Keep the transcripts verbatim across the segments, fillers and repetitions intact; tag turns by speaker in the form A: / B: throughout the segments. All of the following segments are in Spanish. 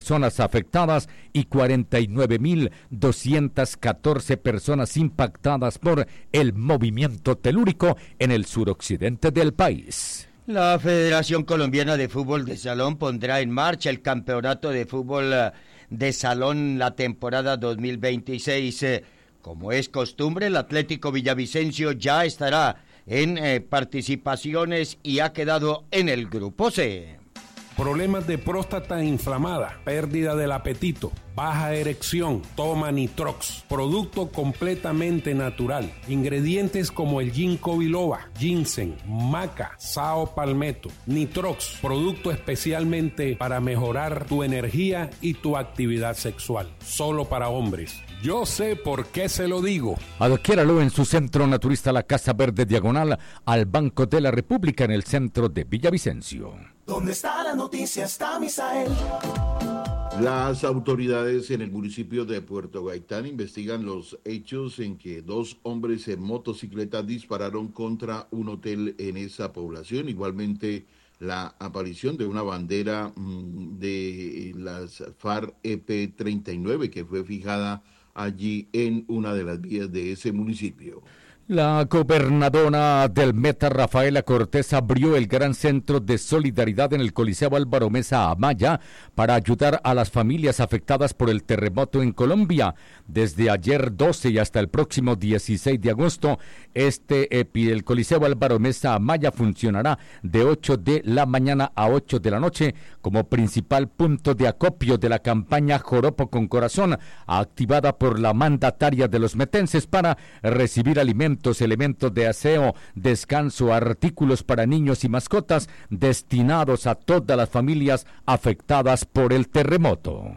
A: personas afectadas y cuarenta y nueve mil doscientas catorce personas impactadas por el movimiento telúrico en el suroccidente del país.
B: La Federación Colombiana de Fútbol de Salón pondrá en marcha el campeonato de fútbol de salón la temporada dos mil veintiséis. Como es costumbre, el Atlético Villavicencio ya estará en eh, participaciones y ha quedado en el grupo C.
C: Problemas de próstata inflamada, pérdida del apetito, baja erección, toma Nitrox, producto completamente natural. Ingredientes como el ginkgo biloba, ginseng, maca, sao palmetto. Nitrox, producto especialmente para mejorar tu energía y tu actividad sexual. Solo para hombres. Yo sé por qué se lo digo.
A: Adquiéralo en su centro naturista La Casa Verde, diagonal al Banco de la República, en el centro de Villavicencio.
D: ¿Dónde está la noticia? Está Misael.
E: Las autoridades en el municipio de Puerto Gaitán investigan los hechos en que dos hombres en motocicleta dispararon contra un hotel en esa población. Igualmente, la aparición de una bandera mmm, de las FARC E P treinta y nueve que fue fijada allí en una de las vías de ese municipio.
A: La gobernadora del Meta, Rafaela Cortés, abrió el gran centro de solidaridad en el Coliseo Álvaro Mesa Amaya para ayudar a las familias afectadas por el terremoto en Colombia. Desde ayer doce y hasta el próximo dieciséis de agosto, este el Coliseo Álvaro Mesa Amaya funcionará de ocho de la mañana a ocho de la noche como principal punto de acopio de la campaña Joropo con Corazón, activada por la mandataria de los metenses para recibir alimentos, elementos de aseo, descanso, artículos para niños y mascotas destinados a todas las familias afectadas por el terremoto.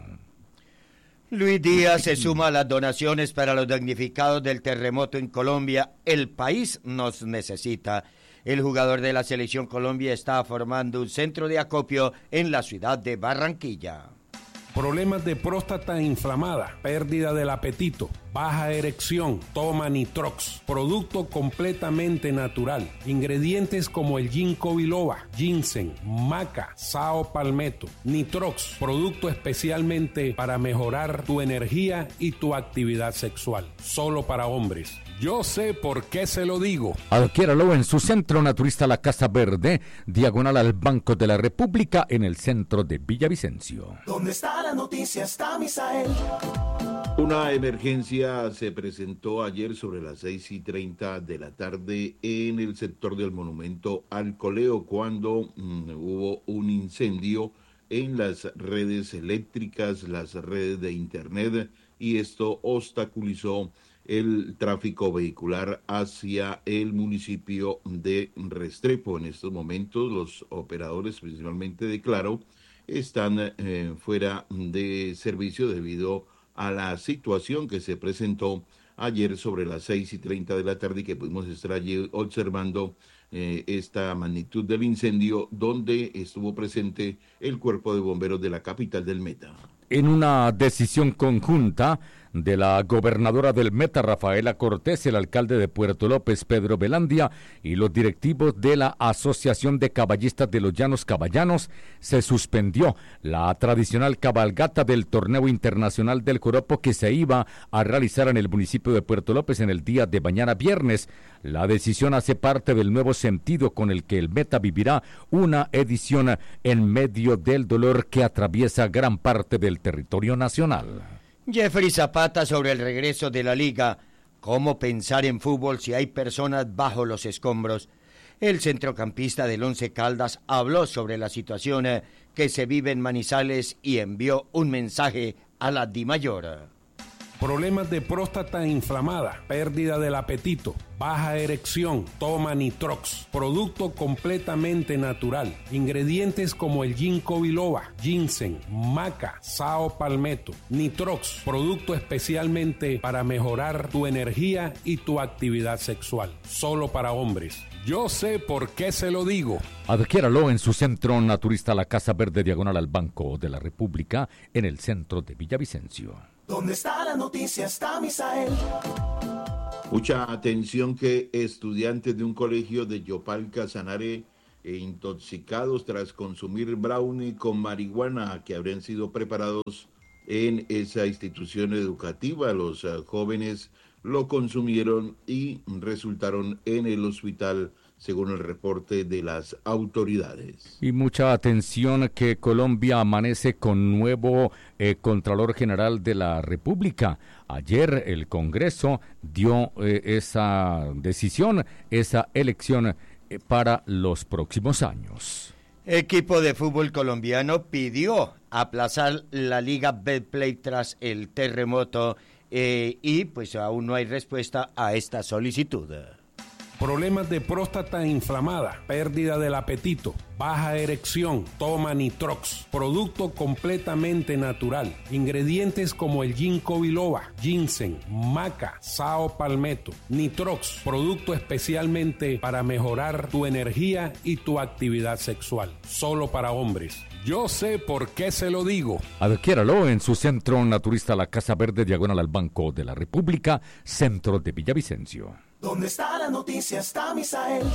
B: Luis Díaz se suma a las donaciones para los damnificados del terremoto en Colombia. El país nos necesita. El jugador de la Selección Colombia está formando un centro de acopio en la ciudad de Barranquilla.
C: Problemas de próstata inflamada, pérdida del apetito, baja erección, toma Nitrox, producto completamente natural. Ingredientes como el ginkgo biloba, ginseng, maca, sao palmetto. Nitrox, producto especialmente para mejorar tu energía y tu actividad sexual. Solo para hombres. Yo sé por qué se lo digo.
A: Adquiéralo en su centro naturista La Casa Verde, diagonal al Banco de la República, en el centro de Villavicencio.
D: ¿Dónde está la noticia? Está Misael.
E: Una emergencia se presentó ayer sobre las seis y treinta de la tarde en el sector del Monumento al Coleo, cuando mmm, hubo un incendio en las redes eléctricas, las redes de internet, y esto obstaculizó el tráfico vehicular hacia el municipio de Restrepo. En estos momentos los operadores, principalmente de Claro, están eh, fuera de servicio debido a la situación que se presentó ayer sobre las seis y treinta de la tarde y que pudimos estar allí observando eh, esta magnitud del incendio, donde estuvo presente el Cuerpo de Bomberos de la capital del Meta.
A: En una decisión conjunta de la gobernadora del Meta, Rafaela Cortés, el alcalde de Puerto López, Pedro Velandia, y los directivos de la Asociación de Caballistas de los Llanos Caballanos, se suspendió la tradicional cabalgata del Torneo Internacional del Joropo que se iba a realizar en el municipio de Puerto López en el día de mañana viernes. La decisión hace parte del nuevo sentido con el que el Meta vivirá una edición en medio del dolor que atraviesa gran parte del territorio nacional.
B: Jeffrey Zapata sobre el regreso de la liga. ¿Cómo pensar en fútbol si hay personas bajo los escombros? El centrocampista del Once Caldas habló sobre la situación que se vive en Manizales y envió un mensaje a la Dimayor.
C: Problemas de próstata inflamada, pérdida del apetito, baja erección, toma Nitrox, producto completamente natural. Ingredientes como el ginkgo biloba, ginseng, maca, sao palmetto. Nitrox, producto especialmente para mejorar tu energía y tu actividad sexual. Solo para hombres. Yo sé por qué se lo digo.
A: Adquiéralo en su centro naturista La Casa Verde, diagonal al Banco de la República, en el centro de Villavicencio.
D: ¿Dónde está la noticia? Está Misael.
E: Mucha atención que estudiantes de un colegio de Yopal, Casanare, e intoxicados tras consumir brownie con marihuana que habrían sido preparados en esa institución educativa. Los uh, jóvenes lo consumieron y resultaron en el hospital, según el reporte de las autoridades.
A: Y mucha atención que Colombia amanece con nuevo eh, Contralor General de la República. Ayer el Congreso dio eh, esa decisión, esa elección eh, para los próximos años.
B: Equipo de fútbol colombiano pidió aplazar la Liga Betplay tras el terremoto eh, y pues aún no hay respuesta a esta solicitud.
C: Problemas de próstata inflamada, pérdida del apetito, baja erección, toma Nitrox, producto completamente natural. Ingredientes como el ginkgo biloba, ginseng, maca, sao palmetto. Nitrox, producto especialmente para mejorar tu energía y tu actividad sexual. Solo para hombres. Yo sé por qué se lo digo.
A: Adquiéralo en su centro naturista La Casa Verde, diagonal al Banco de la República, centro de Villavicencio.
D: ¿Dónde está la noticia? Está Misael.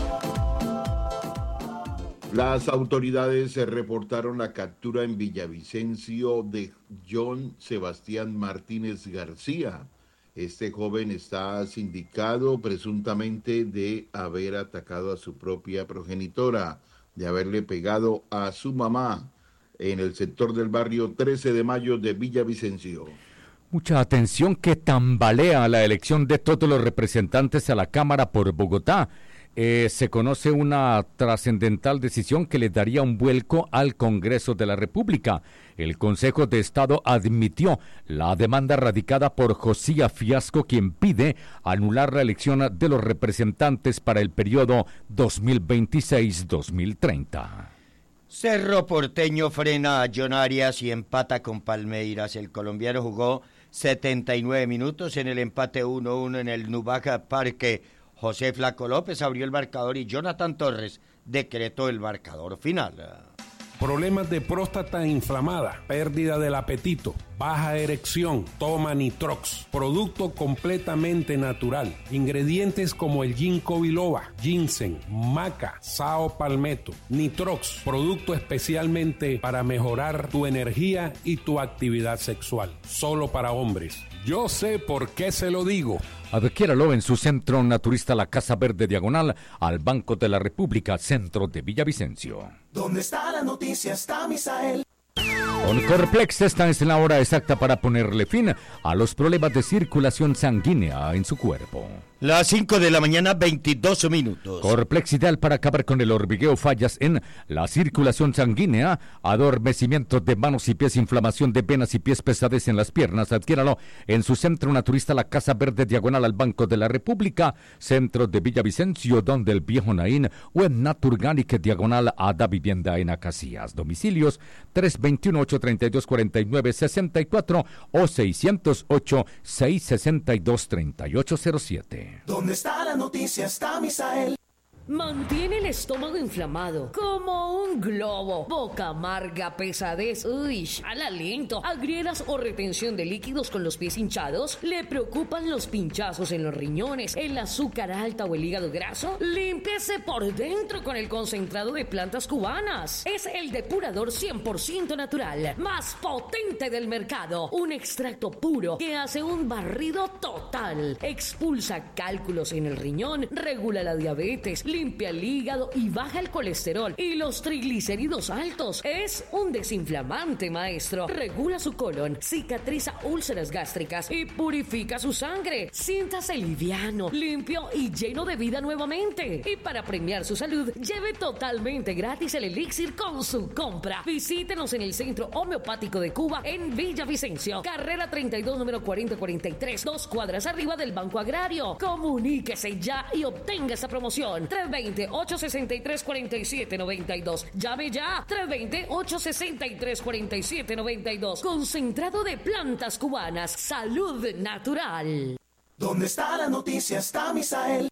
E: Las autoridades reportaron la captura en Villavicencio de John Sebastián Martínez García. Este joven está sindicado presuntamente de haber atacado a su propia progenitora, de haberle pegado a su mamá en el sector del barrio trece de mayo de Villavicencio.
A: Mucha atención que tambalea la elección de todos los representantes a la Cámara por Bogotá. Eh, se conoce una trascendental decisión que le daría un vuelco al Congreso de la República. El Consejo de Estado admitió la demanda radicada por Josía Fiasco, quien pide anular la elección de los representantes para el periodo dos mil veintiséis a dos mil treinta.
B: Cerro Porteño frena a John Arias y empata con Palmeiras. El colombiano jugó setenta y nueve minutos en el empate uno a uno en el Nubaca Parque. José Flaco López abrió el marcador y Jonathan Torres decretó el marcador final.
C: Problemas de próstata inflamada, pérdida del apetito, baja erección, toma Nitrox, producto completamente natural. Ingredientes como el ginkgo biloba, ginseng, maca, sao palmetto. Nitrox, producto especialmente para mejorar tu energía y tu actividad sexual. Solo para hombres. Yo sé por qué se lo digo.
A: Adquiéralo en su centro naturista La Casa Verde, diagonal al Banco de la República, centro de Villavicencio.
D: ¿Dónde está la noticia? Está Misael.
A: Con Corplex esta es la hora exacta para ponerle fin a los problemas de circulación sanguínea en su cuerpo.
B: Las cinco de la mañana, veintidós minutos.
A: Corplex ideal para acabar con el hormigueo, fallas en la circulación sanguínea, adormecimiento de manos y pies, inflamación de venas y pies, pesadez en las piernas. Adquiéralo en su centro naturista La Casa Verde, diagonal al Banco de la República, centro de Villavicencio, donde el Viejo Naín, o en Naturganic, diagonal a Da Vivienda en Acacias. Domicilios tres dos uno, ocho tres dos, cuatro nueve seis cuatro o seis cero ocho, seis seis dos, tres ocho cero siete.
D: ¿Dónde está la noticia? Está Misael.
F: Mantiene el estómago inflamado, como un globo, boca amarga, pesadez, uy, al aliento, agrieras o retención de líquidos con los pies hinchados. ¿Le preocupan los pinchazos en los riñones, el azúcar alta o el hígado graso? Límpiese por dentro con el concentrado de plantas cubanas. Es el depurador cien por ciento natural, más potente del mercado. Un extracto puro que hace un barrido total. Expulsa cálculos en el riñón, regula la diabetes, limpia el hígado y baja el colesterol y los triglicéridos altos. Es un desinflamante, maestro. Regula su colon, cicatriza úlceras gástricas y purifica su sangre. Siéntase liviano, limpio y lleno de vida nuevamente. Y para premiar su salud, lleve totalmente gratis el elixir con su compra. Visítenos en el Centro Homeopático de Cuba en Villavicencio, carrera treinta y dos, número cuarenta cuarenta y tres, dos cuadras arriba del Banco Agrario. Comuníquese ya y obtenga esa promoción. tres dos cero, ocho seis tres, cuatro siete nueve dos. Llame ya. tres dos cero, ocho seis tres, cuatro siete nueve dos. Concentrado de plantas cubanas. Salud natural.
D: ¿Dónde está la noticia? Está Misael.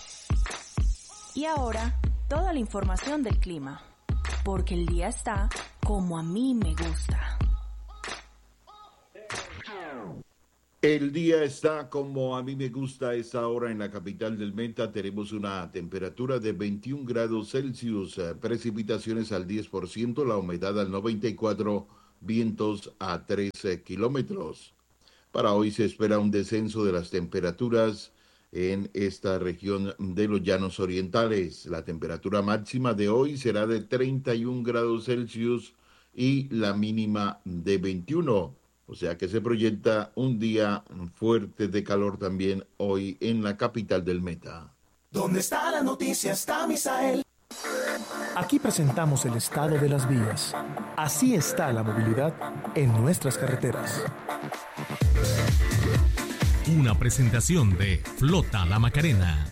G: Y ahora, toda la información del clima. Porque el día está como a mí me gusta.
E: El día está como a mí me gusta a esta hora en la capital del Meta. Tenemos una temperatura de veintiún grados Celsius, precipitaciones al diez por ciento, la humedad al noventa y cuatro por ciento, vientos a trece kilómetros. Para hoy se espera un descenso de las temperaturas en esta región de los Llanos Orientales. La temperatura máxima de hoy será de treinta y un grados Celsius y la mínima de veintiuno. O sea que se proyecta un día fuerte de calor también hoy en la capital del Meta.
D: ¿Dónde está la noticia? Está Misael.
H: Aquí presentamos el estado de las vías. Así está la movilidad en nuestras carreteras.
I: Una presentación de Flota La Macarena.